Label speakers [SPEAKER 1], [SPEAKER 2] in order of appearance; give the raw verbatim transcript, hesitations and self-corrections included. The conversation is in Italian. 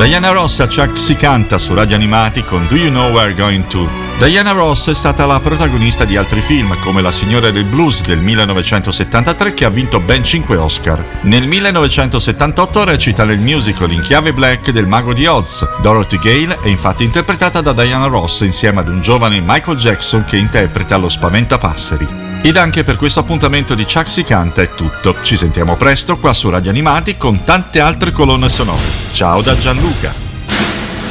[SPEAKER 1] Diana Ross a Chuck si canta su Radio Animati con Do You Know Where We're Going To? Diana Ross è stata la protagonista di altri film come La signora del blues del millenovecentosettantatré che ha vinto ben cinque Oscar. Nel millenovecentosettantotto recita nel musical in chiave black del Mago di Oz. Dorothy Gale è infatti interpretata da Diana Ross insieme ad un giovane Michael Jackson che interpreta lo Spaventapasseri. Ed anche per questo appuntamento di Chuck si canta è tutto. Ci sentiamo presto qua su Radio Animati con tante altre colonne sonore. Ciao da Gianluca.